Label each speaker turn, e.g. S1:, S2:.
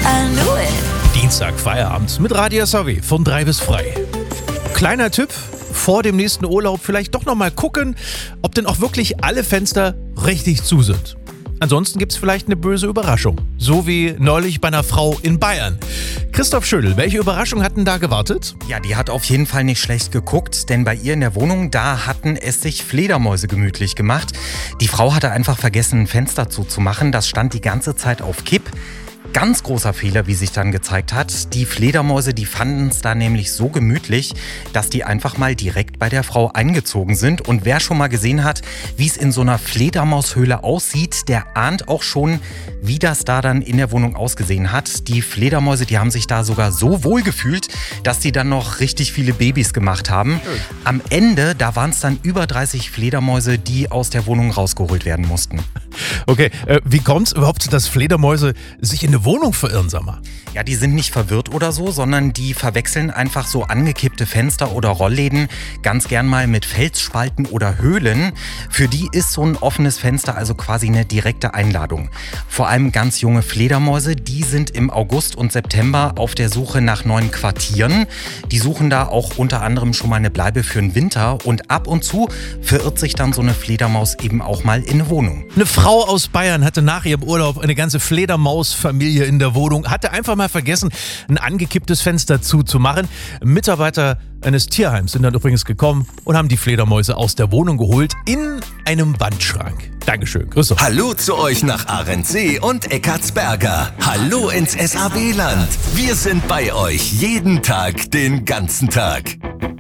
S1: I knew it.
S2: Dienstag, Feierabend mit Radio SAW von 3 bis frei. Kleiner Tipp, vor dem nächsten Urlaub vielleicht doch nochmal gucken, ob denn auch wirklich alle Fenster richtig zu sind. Ansonsten gibt's vielleicht eine böse Überraschung. So wie neulich bei einer Frau in Bayern. Christoph Schödel, welche Überraschung hat denn da gewartet?
S3: Ja, die hat auf jeden Fall nicht schlecht geguckt, denn bei ihr in der Wohnung, da hatten es sich Fledermäuse gemütlich gemacht. Die Frau hatte einfach vergessen, ein Fenster zuzumachen. Das stand die ganze Zeit auf Kipp. Ganz großer Fehler, wie sich dann gezeigt hat. Die Fledermäuse, die fanden es da nämlich so gemütlich, dass die einfach mal direkt bei der Frau eingezogen sind. Und wer schon mal gesehen hat, wie es in so einer Fledermaushöhle aussieht, der ahnt auch schon, wie das da dann in der Wohnung ausgesehen hat. Die Fledermäuse, die haben sich da sogar so wohl gefühlt, dass die dann noch richtig viele Babys gemacht haben. Am Ende, da waren es dann über 30 Fledermäuse, die aus der Wohnung rausgeholt werden mussten.
S2: Okay, wie kommt's überhaupt, dass Fledermäuse sich in eine Wohnung verirren, sag mal?
S3: Ja, die sind nicht verwirrt oder so, sondern die verwechseln einfach so angekippte Fenster oder Rollläden ganz gern mal mit Felsspalten oder Höhlen. Für die ist so ein offenes Fenster also quasi eine direkte Einladung. Vor allem ganz junge Fledermäuse, die sind im August und September auf der Suche nach neuen Quartieren. Die suchen da auch unter anderem schon mal eine Bleibe für den Winter und ab und zu verirrt sich dann so eine Fledermaus eben auch mal in eine Wohnung.
S2: Eine Frau aus Bayern hatte nach ihrem Urlaub eine ganze Fledermausfamilie in der Wohnung, hatte einfach mal vergessen, ein angekipptes Fenster zuzumachen. Mitarbeiter eines Tierheims sind dann übrigens gekommen und haben die Fledermäuse aus der Wohnung geholt in einem Wandschrank. Dankeschön, grüß euch.
S4: Hallo zu euch nach Ahrensee und Eckartsberger. Hallo ins SAW-Land. Wir sind bei euch jeden Tag, den ganzen Tag.